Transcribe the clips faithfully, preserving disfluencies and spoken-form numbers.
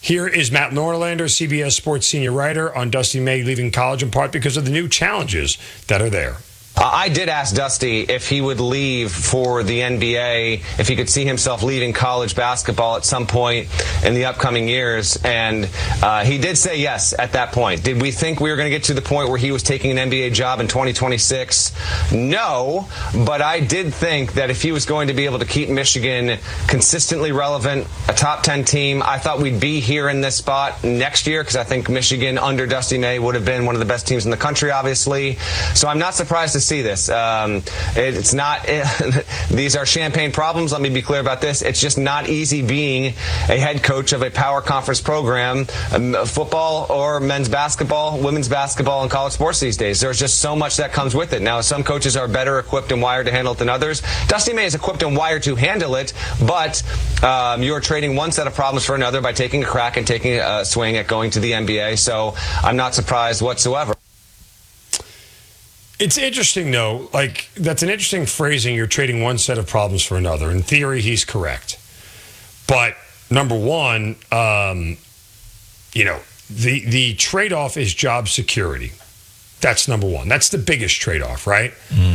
Here is Matt Norlander, C B S Sports senior writer, on Dusty May leaving college in part because of the new challenges that are there. Uh, I did ask Dusty if he would leave for the N B A, if he could see himself leaving college basketball at some point in the upcoming years, and uh, he did say yes at that point. Did we think we were going to get to the point where he was taking an N B A job in twenty twenty-six? No, but I did think that if he was going to be able to keep Michigan consistently relevant, a top ten team, I thought we'd be here in this spot next year, because I think Michigan under Dusty May would have been one of the best teams in the country, obviously. So I'm not surprised to see this. Um, it, it's not, it, these are champagne problems. Let me be clear about this. It's just not easy being a head coach of a power conference program, um, football or men's basketball, women's basketball, and college sports these days. There's just so much that comes with it. Now, some coaches are better equipped and wired to handle it than others. Dusty May is equipped and wired to handle it, but um, you're trading one set of problems for another by taking a crack and taking a swing at going to the N B A. So I'm not surprised whatsoever. It's interesting, though. Like, that's an interesting phrasing. You're trading one set of problems for another. In theory, he's correct. But, number one, um, you know, the, the trade-off is job security. That's number one. That's the biggest trade-off, right?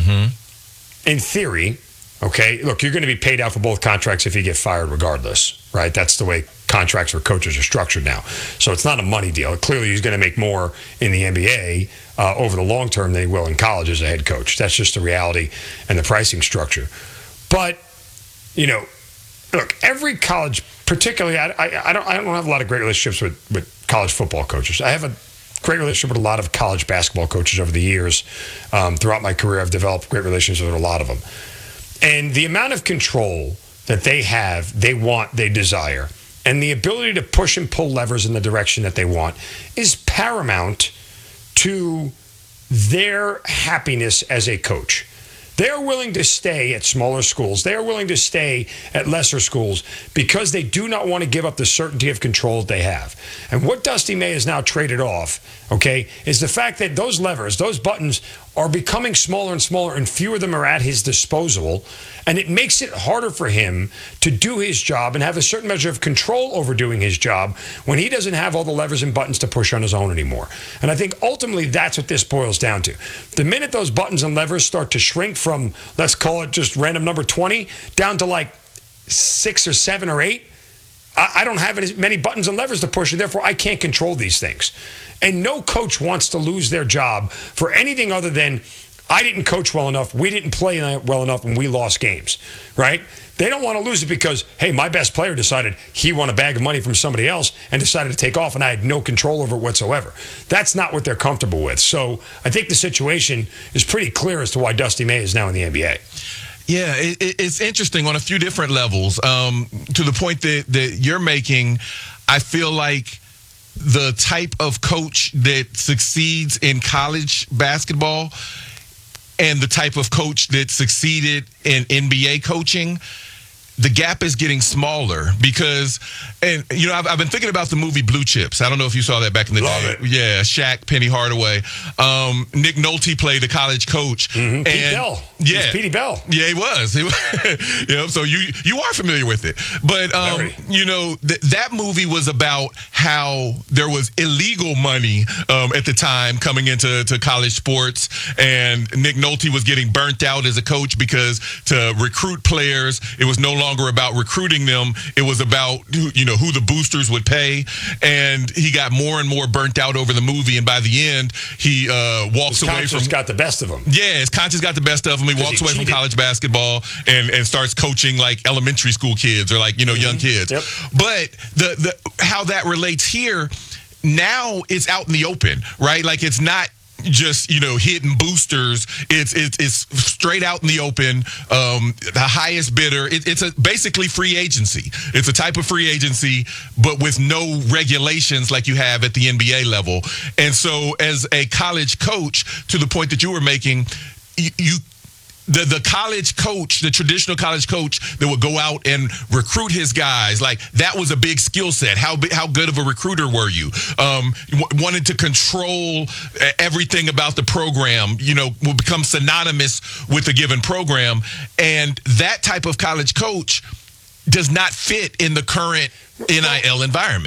Mm-hmm. In theory, okay, look, you're going to be paid out for both contracts if you get fired regardless, right? That's the way contracts for coaches are structured now. So it's not a money deal. Clearly, he's going to make more in the N B A uh, over the long term than he will in college as a head coach. That's just the reality and the pricing structure. But, you know, look, every college, particularly, I, I, I don't I don't have a lot of great relationships with, with college football coaches. I have a great relationship with a lot of college basketball coaches over the years. Um, throughout my career, I've developed great relationships with a lot of them. And the amount of control that they have, they want, they desire, and the ability to push and pull levers in the direction that they want is paramount to their happiness as a coach. They are willing to stay at smaller schools. They are willing to stay at lesser schools because they do not want to give up the certainty of control that they have. And what Dusty May has now traded off, okay, is the fact that those levers, those buttons are becoming smaller and smaller, and fewer of them are at his disposal. And it makes it harder for him to do his job and have a certain measure of control over doing his job when he doesn't have all the levers and buttons to push on his own anymore. And I think ultimately that's what this boils down to. The minute those buttons and levers start to shrink from, let's call it just random number twenty, down to like six or seven or eight, I don't have as many buttons and levers to push, and therefore I can't control these things. And no coach wants to lose their job for anything other than, I didn't coach well enough, we didn't play well enough, and we lost games, right? They don't want to lose it because, hey, my best player decided he won a bag of money from somebody else and decided to take off, and I had no control over it whatsoever. That's not what they're comfortable with. So I think the situation is pretty clear as to why Dusty May is now in the N B A. Yeah, it, it's interesting on a few different levels. Um, to the point that, that you're making, I feel like the type of coach that succeeds in college basketball and the type of coach that succeeded in N B A coaching, the gap is getting smaller because, and you know, I've, I've been thinking about the movie Blue Chips. I don't know if you saw that back in the Love day. it. Yeah, Shaq, Penny Hardaway. Um, Nick Nolte played the college coach. Mm-hmm. Pete and, Bell. Yeah, Petey Bell. Yeah, he was. He was you know, so you you are familiar with it. But um, Very. you know, th- that movie was about how there was illegal money um, at the time coming into to college sports, and Nick Nolte was getting burnt out as a coach because to recruit players, it was no longer about recruiting them. It was about, you know, who the boosters would pay. And he got more and more burnt out over the movie. And by the end, he uh, walks His away from. conscience got the best of him. Yeah, his conscience got the best of him. He walks he away cheated. from college basketball and, and starts coaching like elementary school kids or like, you know, Mm-hmm. young kids. Yep. But the the how that relates here, now it's out in the open, right? Like it's not just, you know, hitting boosters. It's it's it's straight out in the open. Um, the highest bidder. It, it's a basically free agency. It's a type of free agency, but with no regulations like you have at the N B A level. And so, as a college coach, to the point that you were making, you. you The the college coach, the traditional college coach that would go out and recruit his guys, like that was a big skill set. How bi- how good of a recruiter were you? Um, w- wanted to control everything about the program. You know, will become synonymous with a given program, and that type of college coach does not fit in the current N I L environment.